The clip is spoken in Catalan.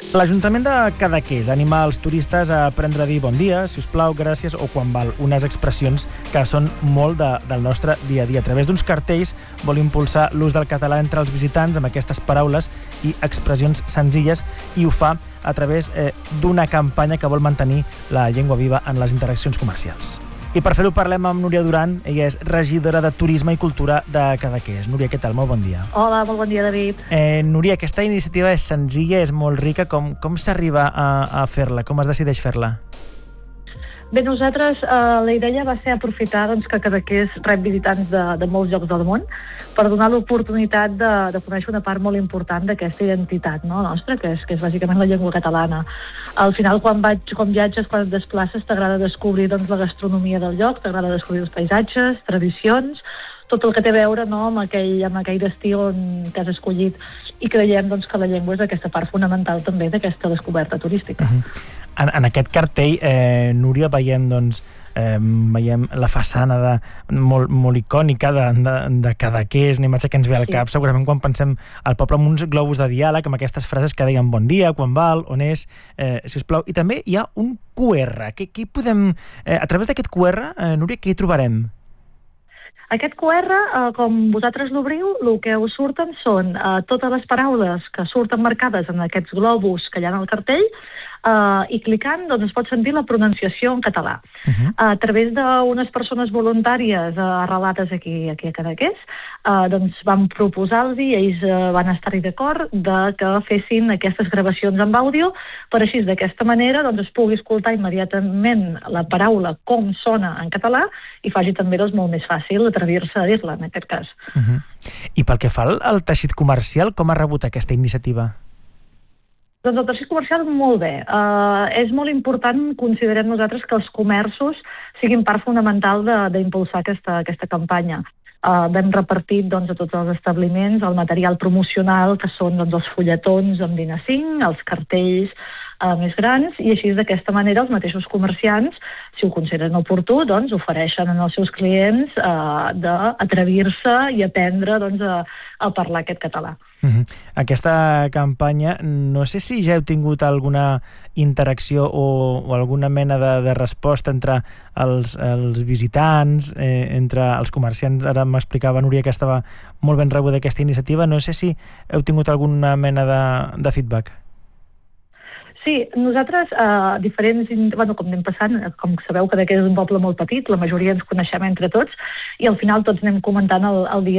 L'Ajuntament de Cadaqués anima els turistes a aprendre a dir bon dia, si us plau, gràcies o quan val, unes expressions que són molt del nostre dia a dia. A través d'uns cartells vol impulsar l'ús del català entre els visitants amb aquestes paraules i expressions senzilles, i ho fa a través d'una campanya que vol mantenir la llengua viva en les interaccions comercials. I per fer-ho parlem amb Núria Duran. Ella és regidora de Turisme i Cultura de Cadaqués. Núria, què tal? Molt bon dia. Hola, molt bon dia, David. Núria, aquesta iniciativa és senzilla, és molt rica. Com s'arriba a fer-la? Com es decideix fer-la? Bé, nosaltres la idea va ser aprofitar que Cadaqués rep visitants de molts llocs del món per donar l'oportunitat de conèixer una part molt important d'aquesta identitat nostra, que és bàsicament la llengua catalana. Al final, quan viatges, quan et desplaces, t'agrada descobrir la gastronomia del lloc, t'agrada descobrir els paisatges, tradicions, tot el que té a veure amb aquell destí que has escollit, i creiem que la llengua és aquesta part fonamental també d'aquesta descoberta turística. En aquest cartell, Núria, veiem la façana molt icònica de Cadaqués, una imatge que ens ve al cap, segurament quan pensem al poble, amb uns globus de diàleg, amb aquestes frases que deien bon dia, quan val, on és, si us plau. I també hi ha un QR. A través d'aquest QR, Núria, què hi trobarem? Aquest QR, com vosaltres l'obriu, el que us surten són totes les paraules que surten marcades en aquests globus que hi ha en el cartell, i clicant es pot sentir la pronunciació en català. A través d'unes persones voluntàries arrelades aquí a Cadaqués, vam proposar-los, i ells van estar-hi d'acord, que fessin aquestes gravacions amb àudio, per així d'aquesta manera es pugui escoltar immediatament la paraula com sona en català i faci també molt més fàcil atrevir-se a dir-la, en aquest cas. I pel que fa al teixit comercial, com ha rebut aquesta iniciativa? Doncs el teixit comercial molt bé. És molt important, considerem nosaltres, que els comerços siguin part fonamental d'impulsar aquesta campanya. Vam repartit a tots els establiments el material promocional, que són els fulletons amb DIN A5, els cartells més grans, i així d'aquesta manera els mateixos comerciants, si ho consideren oportú, ofereixen als seus clients d'atrevir-se i aprendre a parlar aquest català. Aquesta campanya, no sé si ja heu tingut alguna interacció o alguna mena de resposta entre els visitants, entre els comerciants. Ara m'explicava Núria que estava molt ben rebuda aquesta iniciativa. No sé si heu tingut alguna mena de feedback. Sí, nosaltres, com anem passant, com sabeu, Cadaqués és un poble molt petit, la majoria ens coneixem entre tots, i al final tots anem comentant el dia